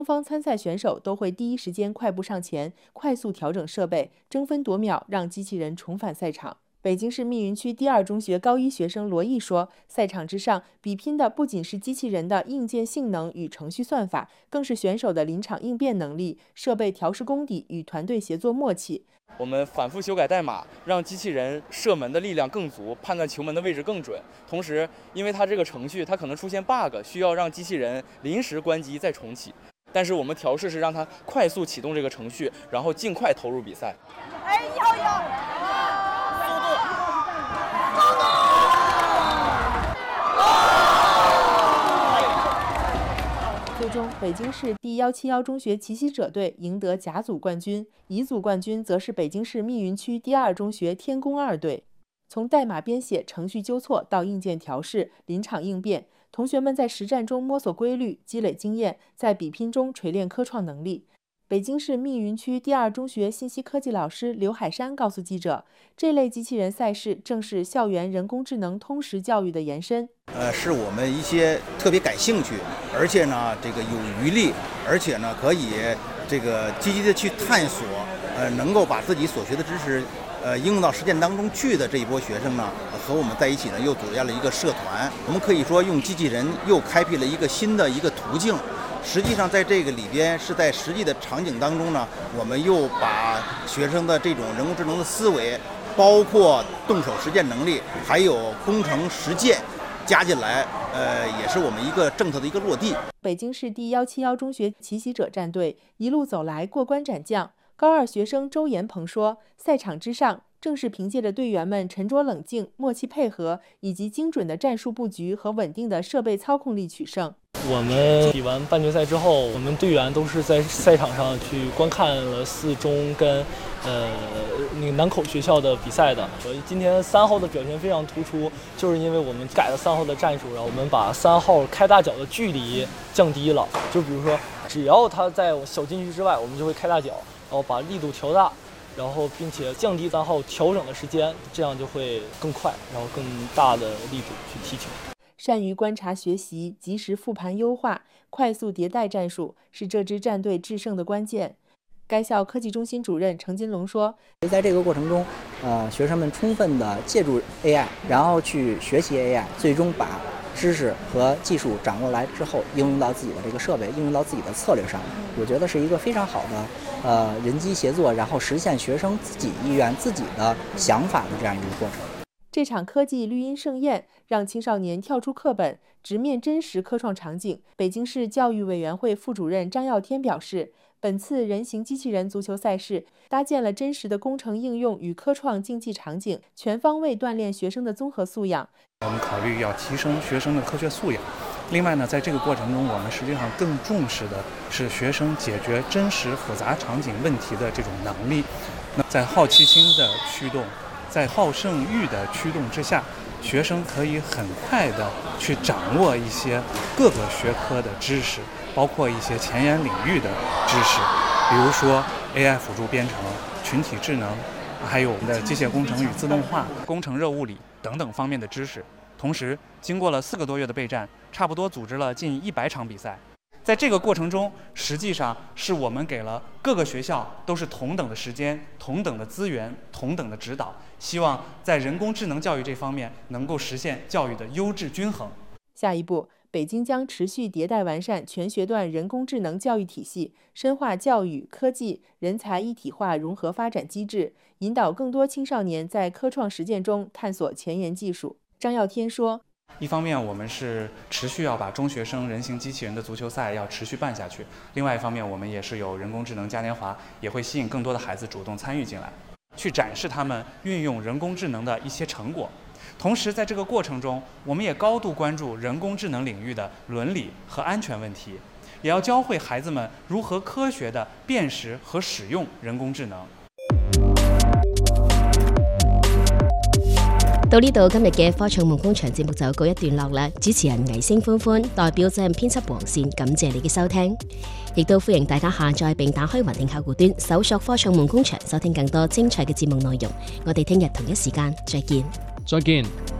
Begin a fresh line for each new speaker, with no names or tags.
双方参赛选手都会第一时间快步上前，快速调整设备，争分夺秒，让机器人重返赛场。北京市密云区第二中学高一学生罗毅说，赛场之上比拼的不仅是机器人的硬件性能与程序算法，更是选手的临场应变能力、设备调试功底与团队协作默契。
我们反复修改代码，让机器人射门的力量更足，判断球门的位置更准。同时，因为它这个程序它可能出现 bug， 需要让机器人临时关机再重启。但是我们调试是让它快速启动这个程序，然后尽快投入比赛。最终，北京市第171中学奇袭者队赢得甲组冠军，乙组冠军则是北京市密云区第二中学天宫2队。从代码编写、程序纠错到硬件调试、临场应变，同学们在实战中摸索规律，积累经验，在比拼中锤炼科创能力。北京市密云区第二中学信息科技老师刘海山告诉记者，这类机器人赛事正是校园人工智能通识教育的延伸。
是我们一些特别感兴趣，而且呢这个有余力，而且呢可以这个积极的去探索，能够把自己所学的知识应用到实践当中去的这一波学生呢，和我们在一起呢又组建了一个社团。我们可以说用机器人又开辟了一个新的一个途径。实际上在这个里边是在实际的场景当中呢，我们又把学生的这种人工智能的思维，包括动手实践能力，还有工程实践加进来，也是我们一个政策的一个落地。
北京市第171中学奇袭者战队一路走来过关斩将。高2学生周延鹏说，赛场之上正是凭借着队员们沉着冷静、默契配合，以及精准的战术布局和稳定的设备操控力取胜。
我们比完半决赛之后，我们队员都是在赛场上去观看了4中跟那个南口学校的比赛的。今天3号的表现非常突出，就是因为我们改了3号的战术，然后我们把3号开大脚的距离降低了。就比如说，只要他在小禁区之外，我们就会开大脚，然后把力度调大，然后并且降低3号调整的时间，这样就会更快，然后更大的力度去踢球。
善于观察学习，及时复盘优化，快速迭代战术，是这支战队制胜的关键。该校科技中心主任程金龙说，
在这个过程中，学生们充分的借助 AI， 然后去学习 AI， 最终把知识和技术掌握来之后，应用到自己的这个设备，应用到自己的策略上。我觉得是一个非常好的人机协作，然后实现学生自己意愿、自己的想法的这样一个过程。
这场科技绿茵盛宴让青少年跳出课本，直面真实科创场景。北京市教育委员会副主任张耀天表示，本次人形机器人足球赛事搭建了真实的工程应用与科创竞技场景，全方位锻炼学生的综合素养。
我们考虑要提升学生的科学素养。另外呢，在这个过程中，我们实际上更重视的是学生解决真实复杂场景问题的这种能力。那在好奇心的驱动，在好胜欲的驱动之下，学生可以很快的去掌握一些各个学科的知识，包括一些前沿领域的知识，比如说 AI 辅助编程、群体智能，还有我们的机械工程与自动化、工程热物理等等方面的知识。同时，经过了4个多月的备战，差不多组织了近100场比赛。在这个过程中，实际上是我们给了各个学校都是同等的时间、同等的资源、同等的指导，希望在人工智能教育这方面能够实现教育的优质均衡。
下一步，北京将持续迭代完善全学段人工智能教育体系，深化教育、科技、人才一体化融合发展机制，引导更多青少年在科创实践中探索前沿技术。张耀天说，
一方面我们是持续要把中学生人形机器人的足球赛要持续办下去，另外一方面我们也是有人工智能嘉年华，也会吸引更多的孩子主动参与进来，去展示他们运用人工智能的一些成果。同时在这个过程中，我们也高度关注人工智能领域的伦理和安全问题，也要教会孩子们如何科学地辨识和使用人工智能。
到呢度，今日嘅科創夢工場節目就告一段落啦。主持人倪星歡歡代表責任編輯黃善，感謝你嘅收聽，亦都歡迎大家下載並打開雲聽客戶端，搜索科創夢工場，收聽更多精彩嘅節目內容。我哋聽日同一時間再見。
再見。